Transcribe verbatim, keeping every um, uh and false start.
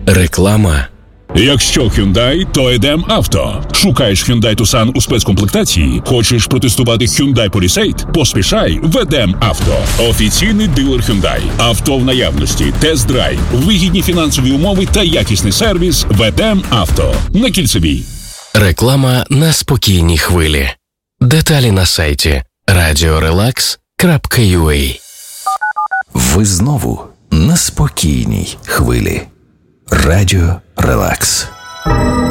Реклама. Якщо Hyundai, то Едем Авто. Шукаєш Hyundai Tucson у спецкомплектації? Хочеш протестувати Hyundai Palisade? Поспішай в Едем Авто. Офіційний дилер Hyundai. Авто в наявності, тест-драйв, вигідні фінансові умови та якісний сервіс в Едем Авто. На Кільцевій. Реклама на спокійній хвилі. Деталі на сайті радіо релакс крапка ю а. Ви знову на спокійній хвилі. Радіо Релакс.